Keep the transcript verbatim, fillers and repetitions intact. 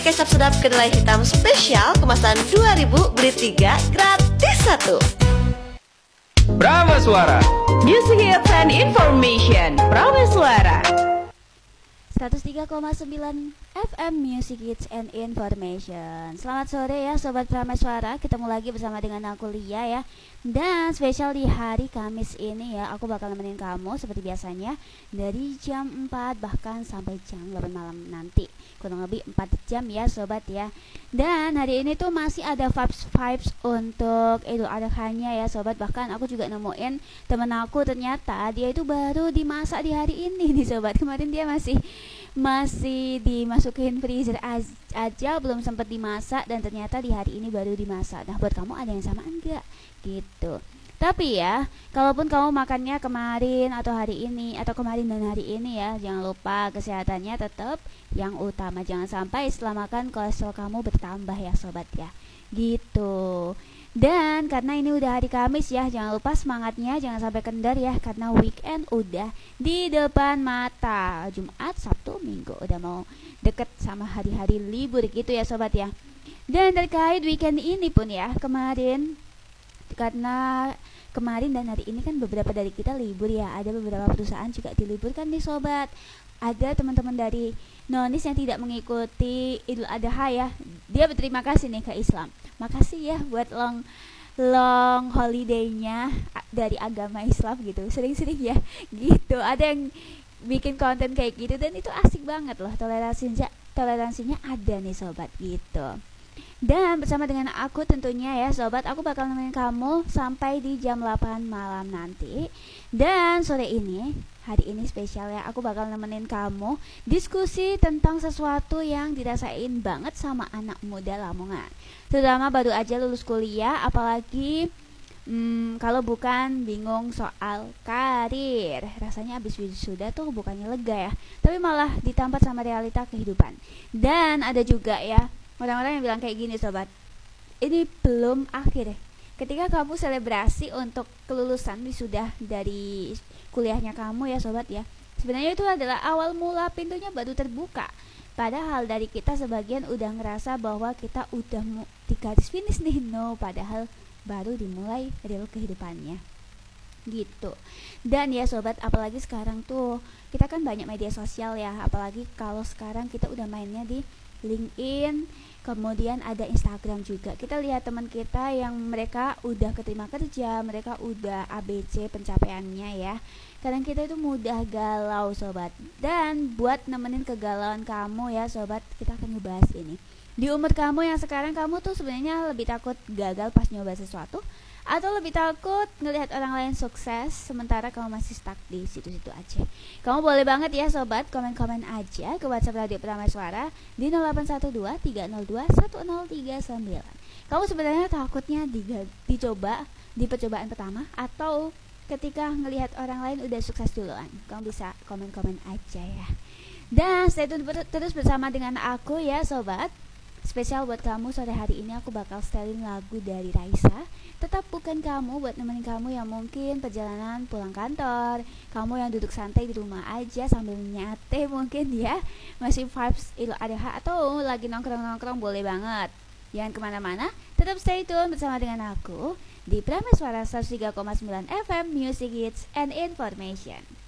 kecap sedap kedelai hitam spesial kemasan dua ribu, beli tiga gratis satu. Prameswara Music Hits and Information. Prameswara seratus tiga koma sembilan F M Music Hits and Information. Selamat sore ya Sobat Prameswara. Ketemu lagi bersama dengan aku Lia ya. Dan spesial di hari Kamis ini ya, aku bakal nemenin kamu seperti biasanya dari jam empat bahkan sampai jam delapan malam nanti. Kurang lebih empat jam ya Sobat ya. Dan hari ini tuh masih ada vibes-vibes untuk Idul Adha-nya ya Sobat. Bahkan aku juga nemuin temen aku, ternyata dia itu baru dimasak di hari ini nih Sobat. Kemarin dia masih masih dimasukin freezer aja, belum sempat dimasak, dan ternyata di hari ini baru dimasak. Nah buat kamu ada yang sama enggak? Gitu. Tapi ya, kalaupun kamu makannya kemarin atau hari ini atau kemarin dan hari ini ya, jangan lupa kesehatannya tetap yang utama. Jangan sampai setelah makan kolesterol kamu bertambah ya Sobat ya. Gitu. Dan karena ini udah hari Kamis ya, jangan lupa semangatnya jangan sampai kendor ya, karena weekend udah di depan mata. Jumat, Sabtu, Minggu udah mau deket sama hari-hari libur gitu ya Sobat ya. Dan terkait weekend ini pun ya, kemarin karena kemarin dan hari ini kan beberapa dari kita libur ya, ada beberapa perusahaan juga diliburkan nih Sobat. Ada teman-teman dari Nonis yang tidak mengikuti Idul Adha ya, dia berterima kasih nih ke Islam. Makasih ya buat long long holiday-nya dari agama Islam gitu. Sering-sering ya gitu. Ada yang bikin konten kayak gitu dan itu asik banget loh. Toleransinya toleransinya ada nih Sobat gitu. Dan bersama dengan aku tentunya ya Sobat, aku bakal nemenin kamu sampai di jam delapan malam nanti. Dan sore ini, hari ini spesial ya, aku bakal nemenin kamu diskusi tentang sesuatu yang dirasain banget sama anak muda Lamongan, terutama baru aja lulus kuliah, apalagi hmm, kalau bukan bingung soal karir. Rasanya abis wisuda tuh bukannya lega ya, tapi malah ditampar sama realita kehidupan. Dan ada juga ya orang-orang yang bilang kayak gini Sobat, ini belum akhir ya. Ketika kamu selebrasi untuk kelulusan wisuda dari kuliahnya kamu ya Sobat ya, sebenarnya itu adalah awal mula, pintunya baru terbuka. Padahal dari kita sebagian udah ngerasa bahwa kita udah mu- di garis finish nih. No, padahal baru dimulai real kehidupannya gitu. Dan ya Sobat, apalagi sekarang tuh kita kan banyak media sosial ya, apalagi kalau sekarang kita udah mainnya di LinkedIn, kemudian ada Instagram juga. Kita lihat teman kita yang mereka udah keterima kerja, mereka udah A B C pencapaiannya ya. Kadang kita itu mudah galau Sobat. Dan buat nemenin kegalauan kamu ya Sobat, kita akan ngebahas ini. Di umur kamu yang sekarang, kamu tuh sebenarnya lebih takut gagal pas nyoba sesuatu, atau lebih takut ngelihat orang lain sukses sementara kamu masih stuck di situ-situ aja? Kamu boleh banget ya Sobat komen-komen aja ke WhatsApp Radio Prameswara di nol delapan satu dua tiga nol dua satu nol tiga sembilan. Kamu sebenarnya takutnya diga- dicoba di percobaan pertama, atau ketika ngelihat orang lain udah sukses duluan? Kamu bisa komen-komen aja ya. Dan stay tune ber- terus bersama dengan aku ya Sobat. Spesial buat kamu sore hari ini, aku bakal setelin lagu dari Raisa, Tetap Bukan Kamu, buat nemenin kamu yang mungkin perjalanan pulang kantor, kamu yang duduk santai di rumah aja sambil nyate mungkin ya, masih vibes Idul Adha, atau lagi nongkrong-nongkrong, boleh banget. Jangan kemana-mana, tetap stay tune bersama dengan aku di Prameswara seratus tiga koma sembilan F M Music Hits and Information.